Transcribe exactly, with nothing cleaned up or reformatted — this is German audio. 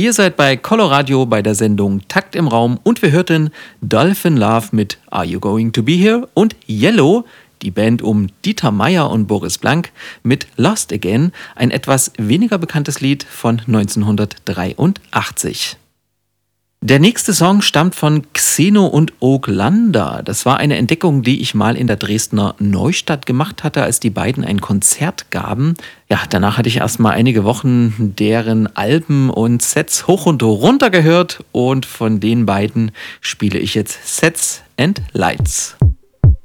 Ihr seid bei Coloradio bei der Sendung Takt im Raum und wir hörten Dolphin Love mit Are You Going to Be Here und Yellow, die Band um Dieter Meier und Boris Blank, mit Lost Again, ein etwas weniger bekanntes Lied von neunzehnhundertdreiundachtzig. Der nächste Song stammt von Xeno und Oaklander. Das war eine Entdeckung, die ich mal in der Dresdner Neustadt gemacht hatte, als die beiden ein Konzert gaben. Ja, danach hatte ich erst mal einige Wochen deren Alben und Sets hoch und runter gehört und von den beiden spiele ich jetzt Sets and Lights.